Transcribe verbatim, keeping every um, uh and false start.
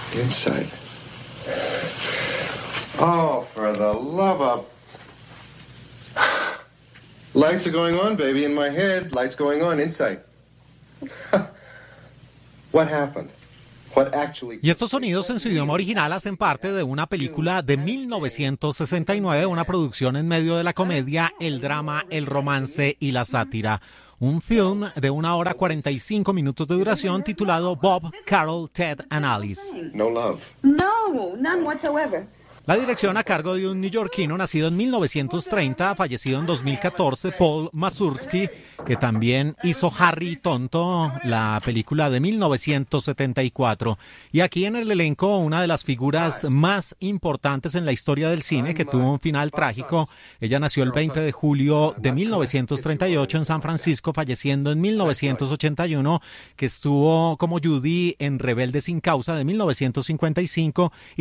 Inside. Oh, for the love of... Lights are going on, baby, in my head. Lights going on inside. What happened? What actually... Y estos sonidos en su idioma original hacen parte de una película de mil novecientos sesenta y nueve, una producción en medio de la comedia, el drama, el romance y la sátira. Un film de una hora cuarenta y cinco minutos de duración titulado Bob, Carol, Ted and Alice. No love. No, none whatsoever. La dirección a cargo de un neoyorquino nacido en mil novecientos treinta, fallecido en dos mil catorce, Paul Mazursky, que también hizo Harry Tonto, la película de mil novecientos setenta y cuatro. Y aquí en el elenco, una de las figuras más importantes en la historia del cine, que tuvo un final trágico. Ella nació el veinte de julio de mil novecientos treinta y ocho en San Francisco, falleciendo en mil novecientos ochenta y uno, que estuvo como Judy en Rebelde sin causa de mil novecientos cincuenta y cinco. Y